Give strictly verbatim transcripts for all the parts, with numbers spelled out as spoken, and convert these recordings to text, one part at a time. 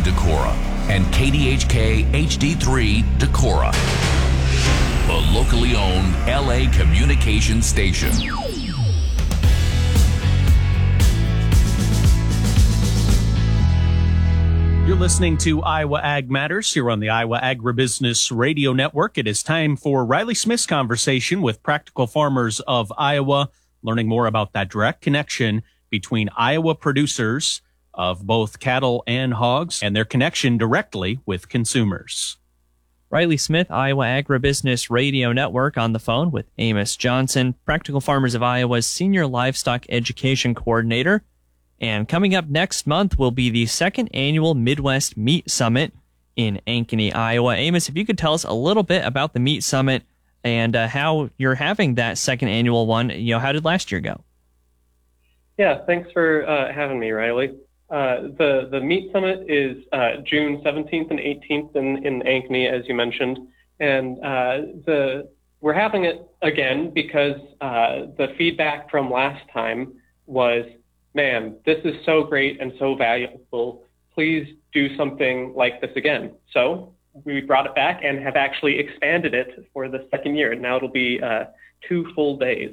Decorah and K D H K H D three Decorah, a locally owned L A communication station. You're listening to Iowa Ag Matters here on the Iowa Agribusiness Radio Network. It is time for Riley Smith's conversation with Practical Farmers of Iowa, learning more about that direct connection between Iowa producers of both cattle and hogs and their connection directly with consumers. Riley Smith, Iowa Agribusiness Radio Network, on the phone with Amos Johnson, Practical Farmers of Iowa's Senior Livestock Education Coordinator. And coming up next month will be the second annual Midwest Meat Summit in Ankeny, Iowa. Amos, if you could tell us a little bit about the Meat Summit and uh, how you're having that second annual one. You know, how did last year go? Yeah, thanks for uh, having me, Riley. Uh, the, the Meat Summit is uh, June seventeenth and eighteenth in, in Ankeny, as you mentioned. And uh, the we're having it again because uh, the feedback from last time was, man, this is so great and so valuable. Please do something like this again. So we brought it back and have actually expanded it for the second year. Now it'll be uh, two full days.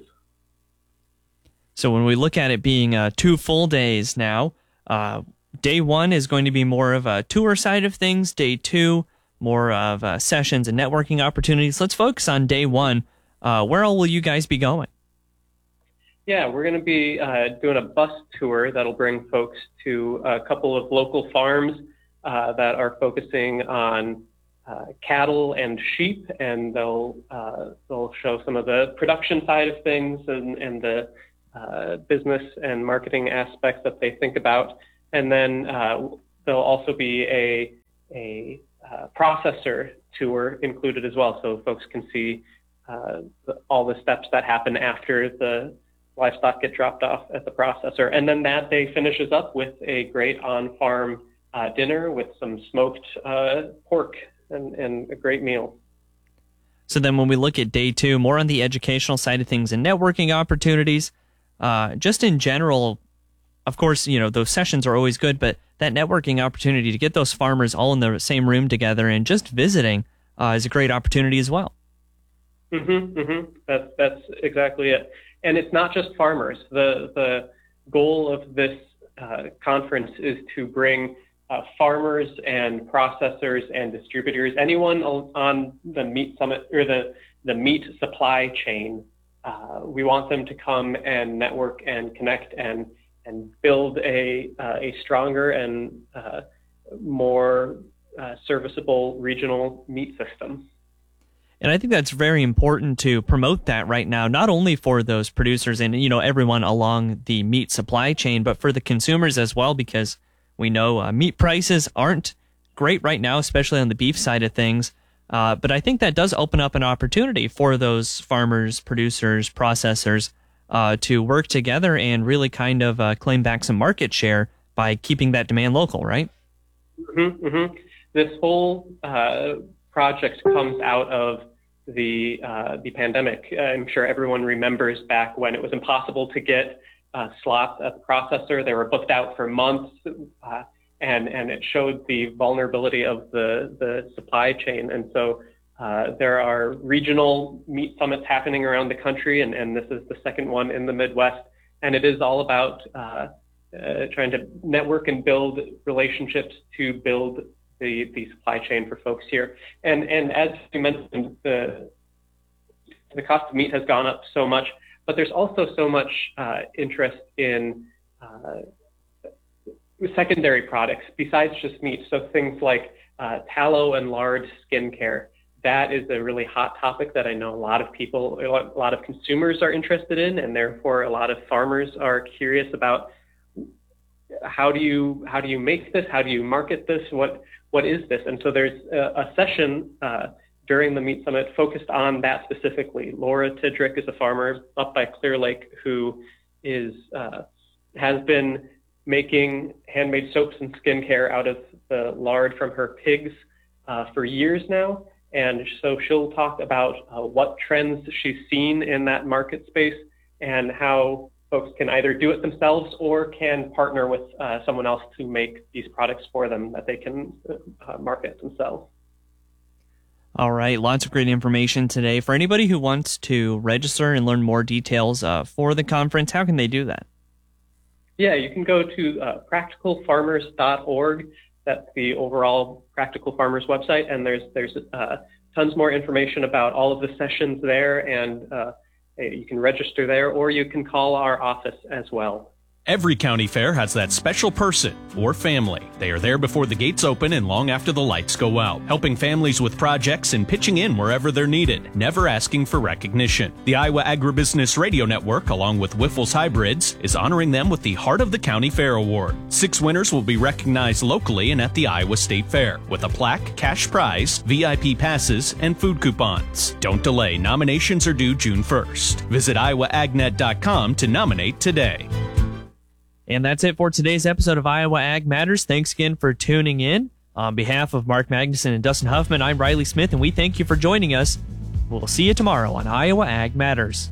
So when we look at it being uh, two full days now, uh, day one is going to be more of a tour side of things. Day two, more of uh, sessions and networking opportunities. Let's focus on day one. Uh, where all will you guys be going? Yeah, we're going to be uh, doing a bus tour that'll bring folks to a couple of local farms uh, that are focusing on uh, cattle and sheep, and they'll uh, they'll show some of the production side of things and, and the uh, business and marketing aspects that they think about. And then uh, there'll also be a a uh, processor tour included as well, so folks can see uh, the, all the steps that happen after the livestock get dropped off at the processor. And then that day finishes up with a great on-farm uh, dinner with some smoked uh, pork and, and a great meal. So then when we look at day two, more on the educational side of things and networking opportunities, uh, just in general, of course, you know, those sessions are always good, but that networking opportunity to get those farmers all in the same room together and just visiting uh, is a great opportunity as well. Mm-hmm, mm-hmm. That's, that's exactly it. And it's not just farmers. The the goal of this uh, conference is to bring uh, farmers and processors and distributors, anyone on the meat summit or the, the meat supply chain. Uh, we want them to come and network and connect and and build a uh, a stronger and uh, more uh, serviceable regional meat system. And I think that's very important to promote that right now, not only for those producers and, you know, everyone along the meat supply chain, but for the consumers as well, because we know uh, meat prices aren't great right now, especially on the beef side of things. Uh, but I think that does open up an opportunity for those farmers, producers, processors uh, to work together and really kind of uh, claim back some market share by keeping that demand local, right? Mm-hmm, mm-hmm. This whole uh, project comes out of the uh, the pandemic. I'm sure everyone remembers back when it was impossible to get uh, slots at the processor. They were booked out for months, uh, and and it showed the vulnerability of the the supply chain. And so uh, there are regional meat summits happening around the country, and, and this is the second one in the Midwest. And it is all about uh, uh, trying to network and build relationships to build The, the supply chain for folks here. And and as you mentioned, the the cost of meat has gone up so much, but there's also so much uh, interest in uh, secondary products besides just meat. So things like uh, tallow and lard skincare. That is a really hot topic that I know a lot of people, a lot of consumers are interested in, and therefore a lot of farmers are curious about how do you how do you make this? How do you market this? What What is this? And so there's a, a session uh, during the Meat Summit focused on that specifically. Laura Tidrick is a farmer up by Clear Lake who is uh, has been making handmade soaps and skincare out of the lard from her pigs uh, for years now. And so she'll talk about uh, what trends she's seen in that market space and how folks can either do it themselves or can partner with uh, someone else to make these products for them that they can uh, market themselves. All right, lots of great information today. For anybody who wants to register and learn more details uh, for the conference, how can they do that? Yeah, you can go to uh, practical farmers dot org. That's the overall Practical Farmers website, and there's there's uh, tons more information about all of the sessions there, and uh, you can register there, or you can call our office as well. Every county fair has that special person or family. They are there before the gates open and long after the lights go out, helping families with projects and pitching in wherever they're needed, never asking for recognition. The Iowa Agribusiness Radio Network, along with Wyffels Hybrids, is honoring them with the Heart of the County Fair Award. Six winners will be recognized locally and at the Iowa State Fair, with a plaque, cash prize, V I P passes, and food coupons. Don't delay. Nominations are due June first. Visit iowa ag net dot com to nominate today. And that's it for today's episode of Iowa Ag Matters. Thanks again for tuning in. On behalf of Mark Magnuson and Dustin Huffman, I'm Riley Smith, and we thank you for joining us. We'll see you tomorrow on Iowa Ag Matters.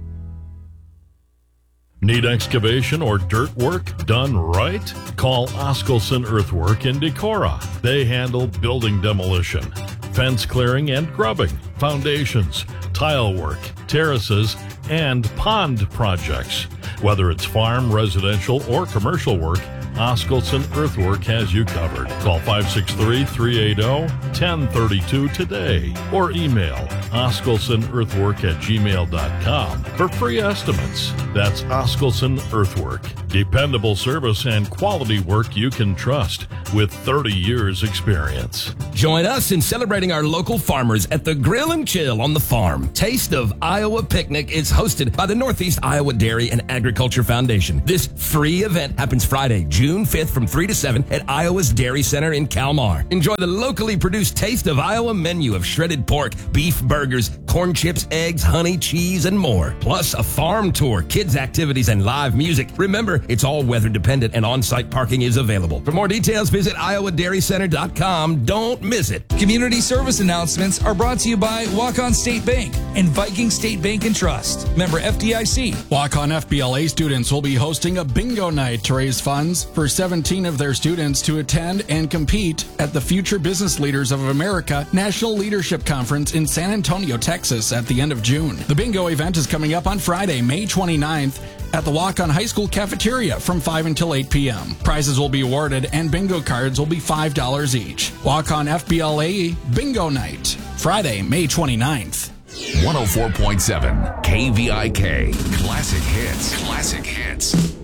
Need excavation or dirt work done right? Call Oskelson Earthwork in Decorah. They handle building demolition, fence clearing and grubbing, foundations, tile work, terraces, and pond projects. Whether it's farm, residential, or commercial work, Oskelson Earthwork has you covered. Call five six three, three eight zero, one zero three two today or email oskelsonearthwork at gmail dot com for free estimates. That's Oskelson Earthwork. Dependable service and quality work you can trust with thirty years experience. Join us in celebrating our local farmers at the Grill and Chill on the Farm. Taste of Iowa Picnic is hosted by the Northeast Iowa Dairy and Agriculture Foundation. This free event happens Friday, June fifth from three to seven at Iowa's Dairy Center in Kalmar. Enjoy the locally produced Taste of Iowa menu of shredded pork, beef burgers, corn chips, eggs, honey, cheese, and more. Plus a farm tour, kids activities, and live music. Remember, it's all weather dependent and on-site parking is available. For more details, visit iowa dairy center dot com. Don't miss it. Community service announcements are brought to you by Walk-On State Bank and Viking State Bank and Trust. Member F D I C. Walk-On F B L A students will be hosting a bingo night to raise funds for seventeen of their students to attend and compete at the Future Business Leaders of America National Leadership Conference in San Antonio, Texas at the end of June. The bingo event is coming up on Friday, May twenty-ninth at the Walk-On High School cafeteria from five until eight p.m. Prizes will be awarded and bingo cards will be five dollars each. Walk-On F B L A Bingo Night, Friday, May twenty-ninth. one oh four point seven K V I K. Classic hits. Classic hits.